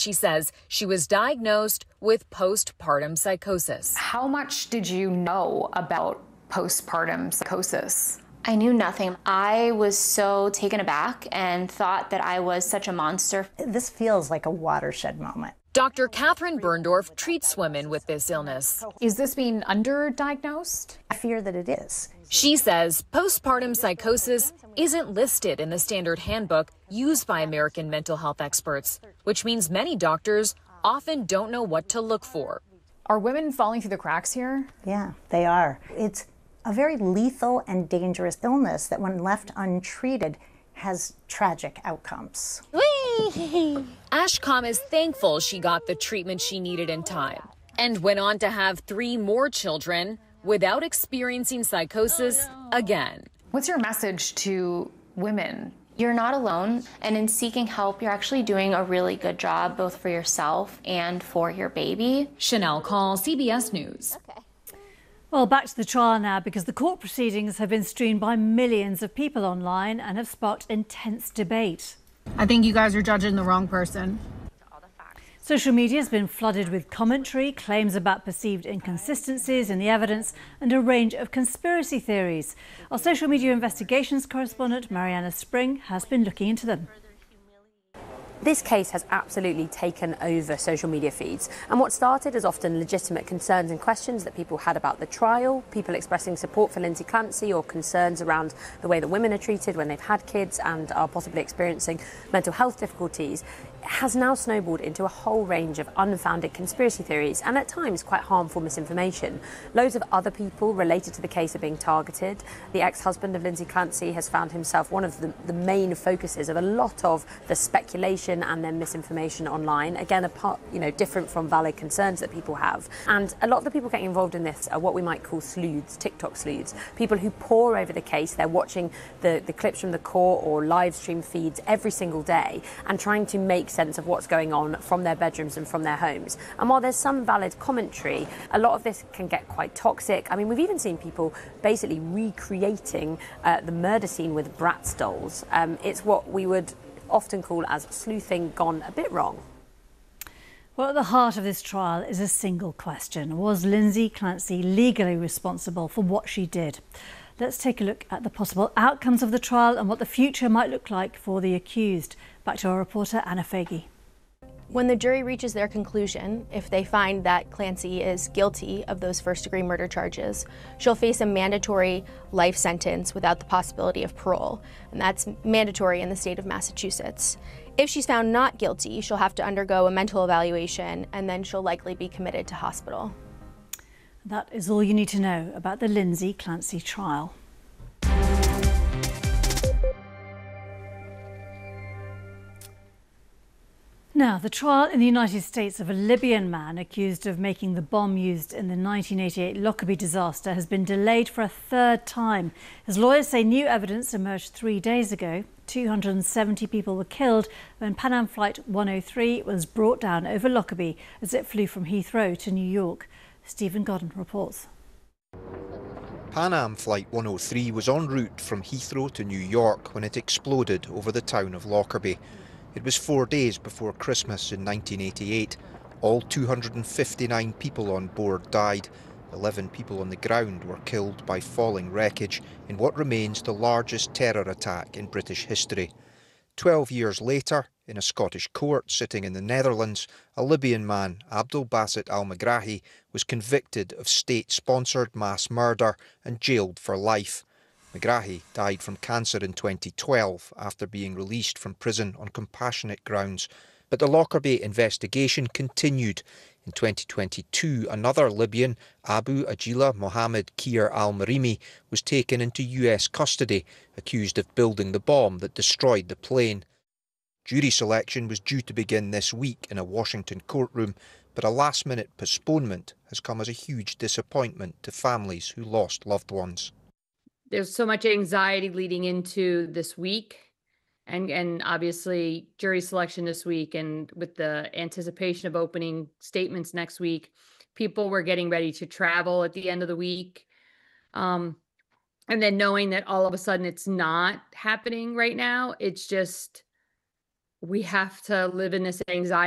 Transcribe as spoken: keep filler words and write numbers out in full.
she says she was diagnosed with postpartum psychosis. How much did you know about postpartum psychosis? I knew nothing. I was so taken aback and thought that I was such a monster. This feels like a watershed moment. Doctor Catherine Berndorf treats women with this illness. Is this being underdiagnosed? I fear that it is. She says postpartum psychosis isn't listed in the standard handbook used by American mental health experts, which means many doctors often don't know what to look for. Are women falling through the cracks here? Yeah, they are. It's a very lethal and dangerous illness that, when left untreated, has tragic outcomes. Ashcom is thankful she got the treatment she needed in time and went on to have three more children without experiencing psychosis again. What's your message to women? You're not alone, and in seeking help, you're actually doing a really good job, both for yourself and for your baby. Chanel Call, C B S News. Okay. Well, back to the trial now, because the court proceedings have been streamed by millions of people online and have sparked intense debate. I think you guys are judging the wrong person. Social media has been flooded with commentary, claims about perceived inconsistencies in the evidence, and a range of conspiracy theories. Our social media investigations correspondent, Mariana Spring, has been looking into them. This case has absolutely taken over social media feeds, and what started as often legitimate concerns and questions that people had about the trial, people expressing support for Lindsay Clancy or concerns around the way that women are treated when they've had kids and are possibly experiencing mental health difficulties, has now snowballed into a whole range of unfounded conspiracy theories and at times quite harmful misinformation. Loads of other people related to the case are being targeted. The ex-husband of Lindsay Clancy has found himself one of the, the main focuses of a lot of the speculation and then misinformation online. Again, apart, you know, different from valid concerns that people have. And a lot of the people getting involved in this are what we might call sleuths, TikTok sleuths, people who pore over the case. They're watching the, the clips from the court or live stream feeds every single day and trying to make sense of what's going on from their bedrooms and from their homes. And while there's some valid commentary, a lot of this can get quite toxic. I mean, we've even seen people basically recreating uh, the murder scene with Bratz dolls. Um, it's what we would often call as sleuthing gone a bit wrong. Well, at the heart of this trial is a single question. Was Lindsay Clancy legally responsible for what she did? Let's take a look at the possible outcomes of the trial and what the future might look like for the accused. Back to our reporter, Anna Fagey. When the jury reaches their conclusion, if they find that Clancy is guilty of those first-degree murder charges, she'll face a mandatory life sentence without the possibility of parole, and that's mandatory in the state of Massachusetts. If she's found not guilty, she'll have to undergo a mental evaluation, and then she'll likely be committed to hospital. That is all you need to know about the Lindsay Clancy trial. Now, the trial in the United States of a Libyan man accused of making the bomb used in the nineteen eighty-eight Lockerbie disaster has been delayed for a third time. His lawyers say new evidence emerged three days ago. two hundred seventy people were killed when Pan Am Flight one oh three was brought down over Lockerbie as it flew from Heathrow to New York. Stephen Godden reports. Pan Am Flight one oh three was en route from Heathrow to New York when it exploded over the town of Lockerbie. It was four days before Christmas in nineteen eighty-eight. All two hundred fifty-nine people on board died. eleven people on the ground were killed by falling wreckage in what remains the largest terror attack in British history. Twelve years later, in a Scottish court sitting in the Netherlands, a Libyan man, Abdel Basit al-Megrahi, was convicted of state-sponsored mass murder and jailed for life. Megrahi died from cancer in twenty twelve after being released from prison on compassionate grounds. But the Lockerbie investigation continued. In twenty twenty-two, another Libyan, Abu Ajila Mohammed Kir al-Marimi, was taken into U S custody, accused of building the bomb that destroyed the plane. Jury selection was due to begin this week in a Washington courtroom, but a last-minute postponement has come as a huge disappointment to families who lost loved ones. There's so much anxiety leading into this week. And and obviously jury selection this week, and with the anticipation of opening statements next week, people were getting ready to travel at the end of the week. Um, and then knowing that all of a sudden it's not happening right now, it's just, we have to live in this anxiety.